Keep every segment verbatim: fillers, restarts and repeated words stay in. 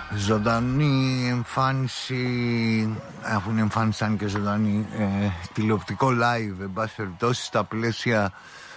Ζωντανή εμφάνιση, αφού είναι εμφάνιση αν και ζωντανή, ε, τηλεοπτικό live, εν πάση περιπτώσει, στα πλαίσια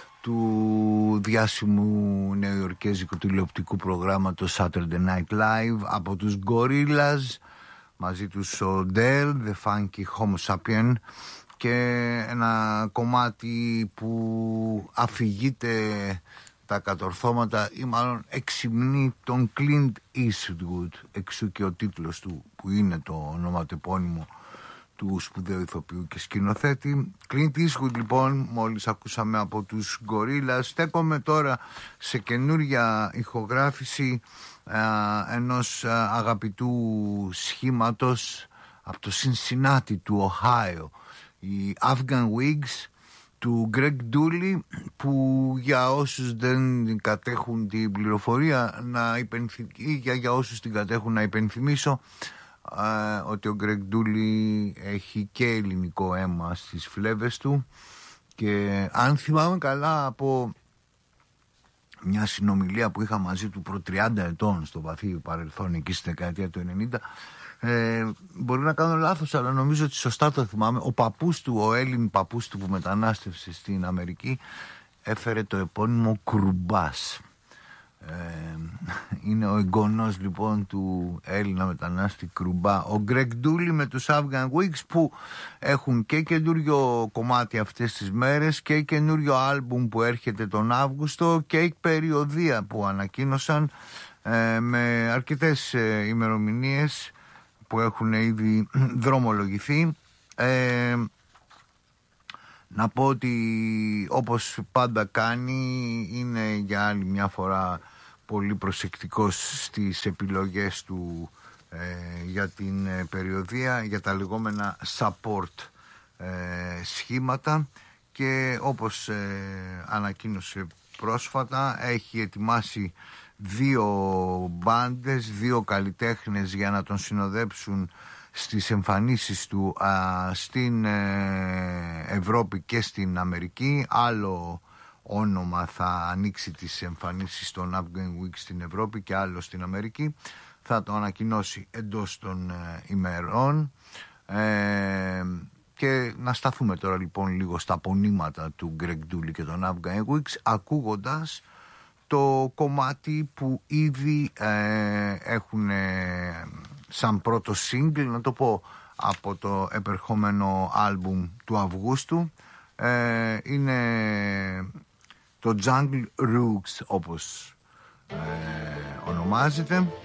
του διάσημου νεοϊορκέζικου τηλεοπτικού προγράμματος Saturday Night Live από τους Gorillaz, μαζί τους ο Del, The Funky Homo Sapien, και ένα κομμάτι που αφηγείται τα κατορθώματα ή μάλλον εξυμνεί τον Clint Eastwood, εξού και ο τίτλος του που είναι το ονοματεπώνυμο του σπουδαίου ηθοποιού και σκηνοθέτη. Clint Eastwood λοιπόν, μόλις ακούσαμε από τους Gorillaz. Στέκομαι τώρα σε καινούρια ηχογράφηση α, ενός α, αγαπητού σχήματος από το Cincinnati του Οχάιο, οι Afghan Wigs του Greg Dulli, που για όσους δεν κατέχουν την πληροφορία να υπενθυμ... ή για, για όσους την κατέχουν να υπενθυμίσω ε, ότι ο Greg Dulli έχει και ελληνικό αίμα στις φλέβες του, και αν θυμάμαι καλά από μια συνομιλία που είχα μαζί του προ τριάντα ετών στο βαθύ παρελθόν, εκεί στη δεκαετία του ενενήντα, Ε, μπορεί να κάνω λάθος, αλλά νομίζω ότι σωστά το θυμάμαι. Ο παππούς του, ο Έλλην παππούς του που μετανάστευσε στην Αμερική, έφερε το επώνυμο Κρουμπάς. Ε, είναι ο εγγονός λοιπόν του Έλληνα μετανάστη Κρουμπά, ο Greg Dulli, με τους Afghan Wigs, που έχουν και καινούριο κομμάτι αυτές τις μέρες και καινούριο άλμπουμ που έρχεται τον Αύγουστο και περιοδία που ανακοίνωσαν ε, με αρκετές ε, ημερομηνίες που έχουν ήδη δρομολογηθεί. Ε, να πω ότι όπως πάντα κάνει, είναι για άλλη μια φορά πολύ προσεκτικός στις επιλογές του ε, για την ε, περιοδία, για τα λεγόμενα support ε, σχήματα, και όπως ε, ανακοίνωσε πρόσφατα, έχει ετοιμάσει δύο μπάντες, δύο καλλιτέχνες για να τον συνοδέψουν στις εμφανίσεις του α, στην ε, Ευρώπη και στην Αμερική. Άλλο όνομα θα ανοίξει τις εμφανίσεις των Afghan Week στην Ευρώπη και άλλο στην Αμερική. Θα το ανακοινώσει εντός των ε, ημερών. Ε, και να σταθούμε τώρα λοιπόν λίγο στα πονήματα του Greg Dulli και των Afghan Wigs, ακούγοντας το κομμάτι που ήδη ε, έχουν ε, σαν πρώτο single, να το πω, από το επερχόμενο άλμπουμ του Αυγούστου. Ε, είναι το Jungle Rooks, όπως ε, ονομάζεται.